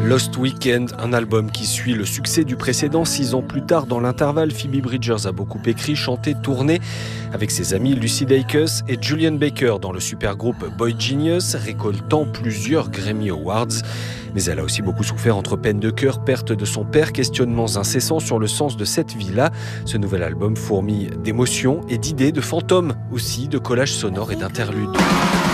Lost Weekend, un album qui suit le succès du précédent. 6 ans plus tard, dans l'intervalle, Phoebe Bridgers a beaucoup écrit, chanté, tourné avec ses amis Lucy Dacus et Julian Baker dans le supergroupe Boy Genius, récoltant plusieurs Grammy Awards. Mais elle a aussi beaucoup souffert entre peine de cœur, perte de son père, questionnements incessants sur le sens de cette vie-là. Ce nouvel album fourmille d'émotions et d'idées, de fantômes aussi, de collages sonores et d'interludes.